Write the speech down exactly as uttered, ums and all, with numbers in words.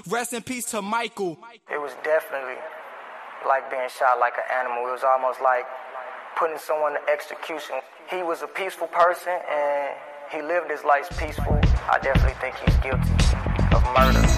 Rest in peace to Michael. It was definitely like being shot like an animal. It was almost like putting someone to execution. He was a peaceful person and he lived his life peaceful. I definitely think he's guilty of murder.